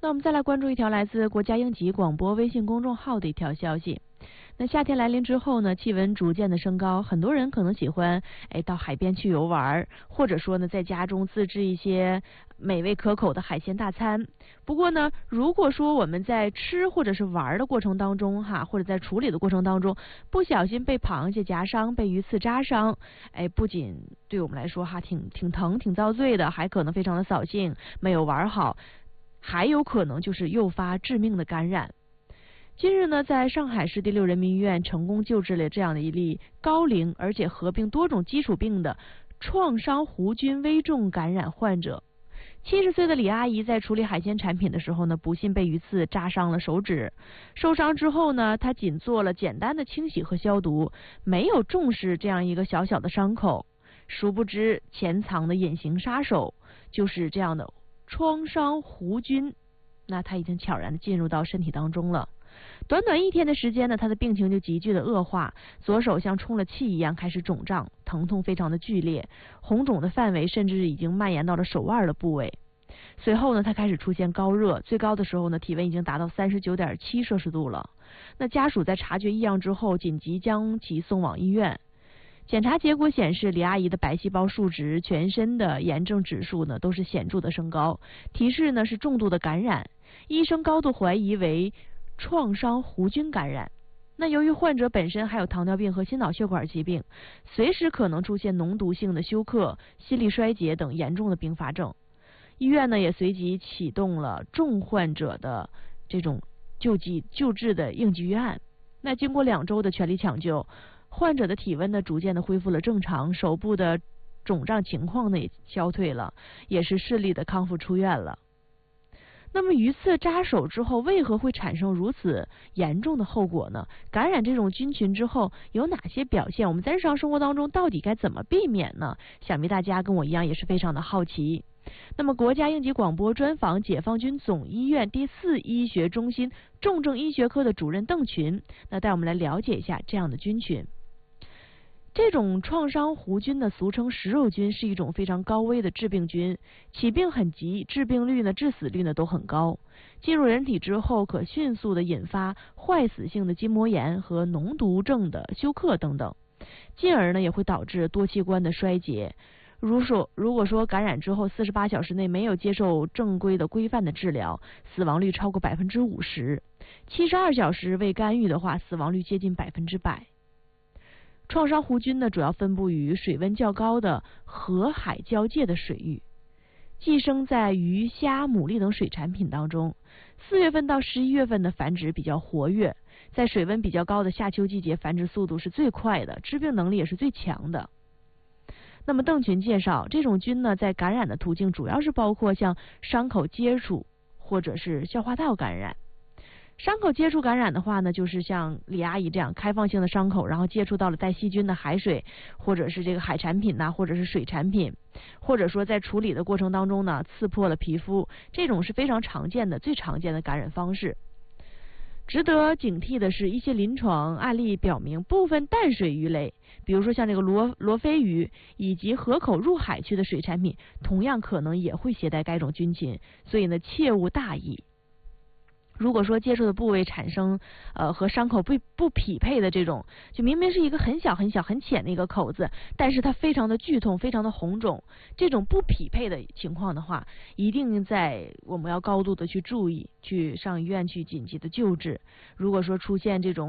那我们再来关注一条来自国家应急广播微信公众号的一条消息。那夏天来临之后呢，气温逐渐的升高，很多人可能喜欢到海边去游玩，或者说呢在家中自制一些美味可口的海鲜大餐。不过呢，如果说我们在吃或者是玩的过程当中或者在处理的过程当中不小心被螃蟹夹伤，被鱼刺扎伤，不仅对我们来说挺疼挺遭罪的，还可能非常的扫兴，没有玩好，还有可能就是诱发致命的感染。今日呢，在上海市第6人民医院成功救治了这样的一例高龄而且合并多种基础病的创伤弧菌危重感染患者。70岁的李阿姨在处理海鲜产品的时候呢，不幸被鱼刺扎伤了手指。受伤之后呢，她仅做了简单的清洗和消毒，没有重视这样一个小小的伤口。殊不知潜藏的隐形杀手就是这样的创伤弧菌，那它已经悄然的进入到身体当中了。短短1天的时间呢，他的病情就急剧的恶化，左手像充了气一样开始肿胀，疼痛非常的剧烈，红肿的范围甚至已经蔓延到了手腕的部位。随后呢，他开始出现高热，最高的时候呢，体温已经达到39.7摄氏度了。那家属在察觉异样之后，紧急将其送往医院。检查结果显示，李阿姨的白细胞数值、全身的炎症指数呢都是显著的升高，提示呢是重度的感染。医生高度怀疑为创伤弧菌感染。那由于患者本身还有糖尿病和心脑血管疾病，随时可能出现脓毒性的休克、心力衰竭等严重的并发症。医院呢也随即启动了重患者的这种救治的应急预案。那经过2周的全力抢救，患者的体温呢逐渐的恢复了正常，手部的肿胀情况呢也消退了，也是顺利的康复出院了。那么鱼刺扎手之后为何会产生如此严重的后果呢？感染这种菌群之后有哪些表现？我们在日常生活当中到底该怎么避免呢？想必大家跟我一样也是非常的好奇。那么国家应急广播专访解放军总医院第4医学中心重症医学科的主任邓群，那带我们来了解一下这样的菌群。这种创伤弧菌呢，俗称食肉菌，是一种非常高危的致病菌，起病很急，致病率呢、致死率呢都很高。进入人体之后，可迅速的引发坏死性的筋膜炎和脓毒症的休克等等，进而呢也会导致多器官的衰竭。如果说感染之后48小时内没有接受正规的规范的治疗，死亡率超过50%；72小时未干预的话，死亡率接近100%。创伤弧菌呢，主要分布于水温较高的河海交界的水域，寄生在鱼、虾、牡蛎等水产品当中。4月份到11月份的繁殖比较活跃，在水温比较高的夏秋季节，繁殖速度是最快的，致病能力也是最强的。那么邓群介绍，这种菌呢，在感染的途径主要是包括像伤口接触或者是消化道感染。伤口接触感染的话呢，就是像李阿姨这样开放性的伤口，然后接触到了带细菌的海水，或者是这个海产品呐，或者是水产品，或者说在处理的过程当中呢，刺破了皮肤，这种是非常常见的、最常见的感染方式。值得警惕的是，一些临床案例表明，部分淡水鱼类，比如说像这个罗非鱼以及河口入海区的水产品，同样可能也会携带该种菌群，所以呢，切勿大意。如果说接触的部位产生和伤口不匹配的这种，就明明是一个很小很小很浅的一个口子，但是它非常的剧痛，非常的红肿，这种不匹配的情况的话，一定我们要高度的去注意，去上医院去紧急的救治。如果说出现这种